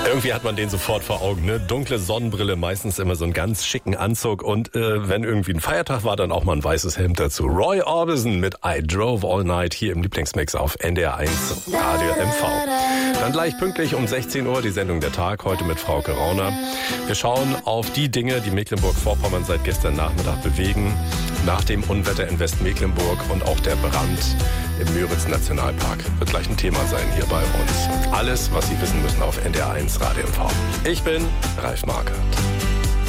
Irgendwie hat man den sofort vor Augen, ne? Dunkle Sonnenbrille, meistens immer so einen ganz schicken Anzug und wenn irgendwie ein Feiertag war, dann auch mal ein weißes Hemd dazu. Roy Orbison mit I Drove All Night hier im Lieblingsmix auf NDR 1 Radio MV. Dann gleich pünktlich um 16 Uhr die Sendung Der Tag, heute mit Frauke Rauner. Wir schauen auf die Dinge, die Mecklenburg-Vorpommern seit gestern Nachmittag bewegen. Nach dem Unwetter in Westmecklenburg und auch der Brand im Müritz-Nationalpark wird gleich ein Thema sein hier bei uns. Alles, was Sie wissen müssen auf NDR 1 Radio MV. Ich bin Ralf Markert.